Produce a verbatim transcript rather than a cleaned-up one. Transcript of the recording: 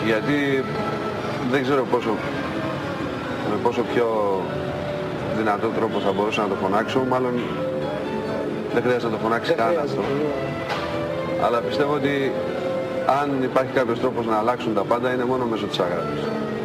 γιατί δεν ξέρω πόσο, με πόσο πιο δυνατό τρόπο θα μπορούσα να το φωνάξω. Μάλλον δεν χρειάζεται να το φωνάξει καν αυτό. Αλλά πιστεύω ότι αν υπάρχει κάποιος τρόπος να αλλάξουν τα πάντα είναι μόνο μέσω της αγάπης.